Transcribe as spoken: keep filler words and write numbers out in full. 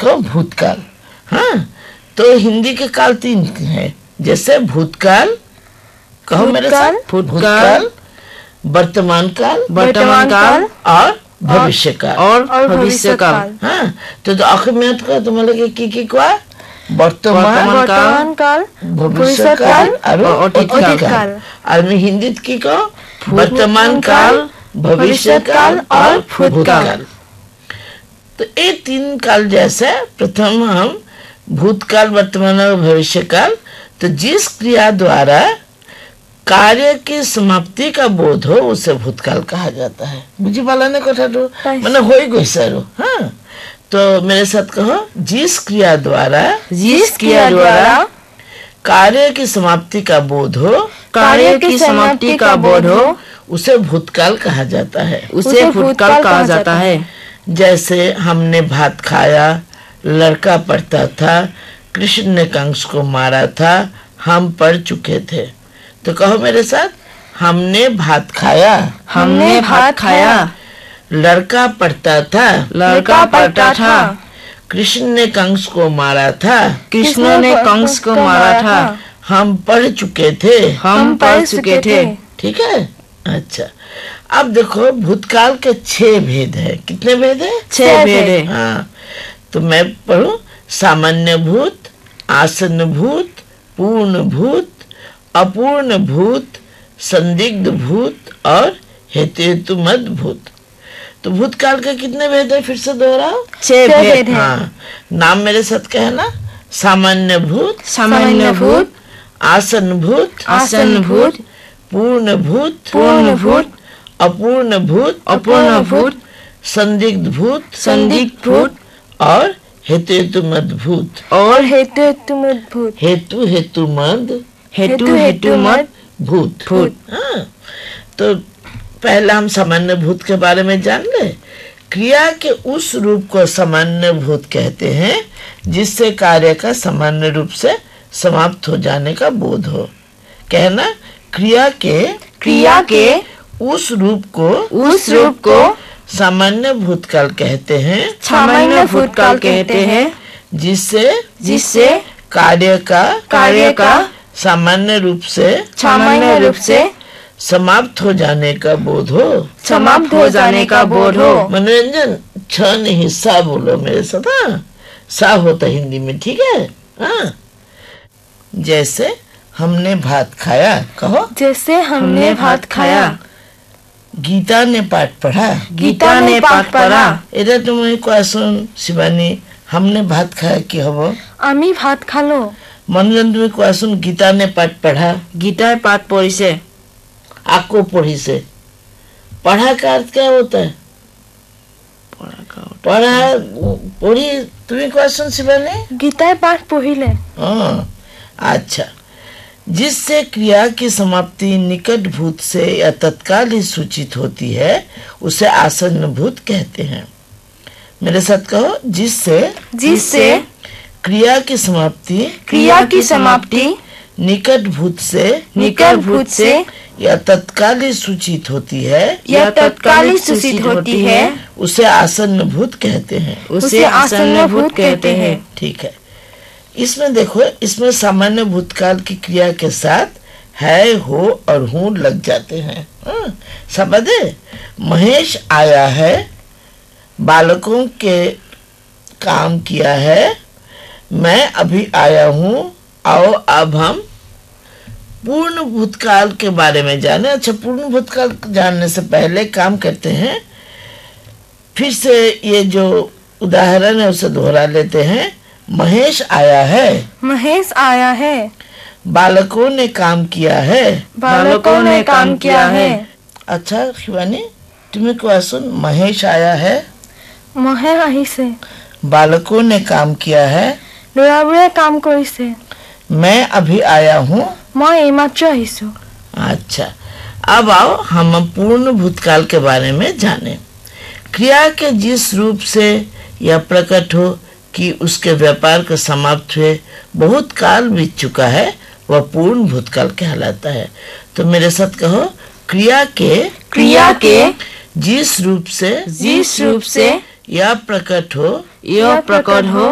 कहो भूतकाल। हाँ, तो हिंदी के काल तीन है, जैसे भूतकाल कहो मेरे साथ, भूतकाल, वर्तमान काल, वर्तमान काल और भविष्य काल और भविष्य काल। हाँ, तो जो अखम्यात का तुम्हारे की की क्या वर्तमान काल, भविष्य काल और अतीत काल। और मैं हिंदी की कहो वर्तमान काल, भविष्य काल और भूतकाल। तो ये तीन काल जैसे प्रथम हम भूतकाल, वर्तमान और भविष्य काल, तो जिस क्रिया द्वारा कार्य की समाप्ति का बोध हो उसे भूतकाल कहा जाता है। बुझी पाला ने कथा तो मैंने हो ही गई सर। हाँ, तो मेरे साथ कहो जिस क्रिया द्वारा जिस क्रिया द्वारा कार्य की समाप्ति का बोध हो कार्य की समाप्ति का बोध हो उसे भूतकाल कहा जाता है। उसे भूतकाल कहा जाता है। जैसे हमने भात खाया, लड़का पढ़ता था, कृष्ण ने कंस को मारा था, हम पढ़ चुके थे। तो कहो मेरे साथ, हमने भात खाया, हमने भात खाया, लड़का पढ़ता था, लड़का पढ़ता था, कृष्ण ने कंस को मारा था, कृष्ण ने कंस को मारा था, हम पढ़ चुके थे, हम पढ़ चुके थे। ठीक है। अच्छा, अब देखो भूतकाल के छह भेद है। कितने भेद है? छह भेद है। हाँ, तो मैं पढ़ूं, सामान्य भूत, आसन्न भूत, पूर्ण भूत, अपूर्ण भूत, संदिग्ध भूत और हेतुमद भूत। तो भूतकाल के कितने भेद है? फिर से दोहराओ, छह भेद है। हाँ, नाम मेरे साथ कहना, सामान्य भूत, सामान्य भूत, आसन्न भूत, आसन्न भूत, पूर्ण भूत, पूर्ण भूत, अपूर्ण भूत, अपूर्ण भूत, संदिग्ध भूत, संदिग्ध भूत और हेतुमद भूत। और हेतुमद भूत, हेतु हेतुमद हेतु हेतुमद भूत भूत। हाँ, तो पहला हम सामान्य भूत के बारे में जान ले। क्रिया के उस रूप को सामान्य भूत कहते हैं जिससे कार्य का सामान्य रूप से समाप्त हो जाने का बोध हो। कहना, क्रिया के क्रिया के उस रूप को उस रूप को सामान्य भूतकाल कहते हैं, सामान्य भूतकाल कहते हैं, जिससे जिससे कार्य का कार्य का सामान्य रूप से सामान्य रूप से समाप्त हो जाने का बोध हो, समाप्त हो जाने का बोध हो। मनोरंजन छ नहीं सा बोलो मेरे साथ। हाँ, सा होता हिंदी में, ठीक है। हाँ, जैसे हमने भात खाया, कहो जैसे हमने भात खाया, गीता ने पाठ पढ़ा, गीता ने पाठ पढ़ा। এটা তুমি কোয়াশন শিবানী, हमने भात खाया কি হবো? আমি ভাত খালো। मनोरंजन তুমি কোয়াশন गीता ने पाठ पढ़ा, गीताয় पाठ পড়িছে, आपको पढ़ी से। पढ़ा का अर्थ क्या होता है? पढ़ा पढ़ी तुम्हें क्वेश्चन शिवानी? गीताয় पाठ पढ़िले। हाँ, अच्छा। जिससे क्रिया की समाप्ति निकट भूत से या तत्काल ही सूचित होती है उसे आसन्न भूत कहते हैं। मेरे साथ कहो, जिससे जिससे क्रिया की समाप्ति क्रिया की समाप्ति निकट भूत से निकट भूत से या तत्काल ही सूचित होती है या तत्काल ही सूचित होती है उसे आसन्न भूत कहते हैं, उसे आसन्न भूत कहते हैं। ठीक है। इसमें देखो, इसमें सामान्य भूतकाल की क्रिया के साथ है, हो और हूँ लग जाते हैं। हाँ, समझ है? महेश आया है, बालकों के काम किया है, मैं अभी आया हूँ, आओ अब हम पूर्ण भूतकाल के बारे में जाने। अच्छा, पूर्ण भूतकाल जानने से पहले काम करते हैं, फिर से ये जो उदाहरण है उसे दोहरा लेते हैं। महेश आया है, महेश आया है, बालकों ने काम किया है, बालकों ने काम किया है। अच्छा शिवानी, तुम्हें क्वेश्चन, महेश आया है, মহে আহিছে, बालकों ने काम किया है, ল'ৰাবোৰে কাম কৰিছে, मैं अभी आया हूँ, মই এইমাত্ৰ আহিছো। अच्छा, अब आओ हम पूर्ण भूतकाल के बारे में जाने। क्रिया के जिस रूप से यह प्रकट हो कि उसके व्यापार का समाप्त हुए बहुत काल बीत चुका है वह पूर्ण भूतकाल कहलाता है। तो मेरे साथ कहो, क्रिया के क्रिया के जिस रूप से जिस रूप से यह प्रकट हो यह प्रकट हो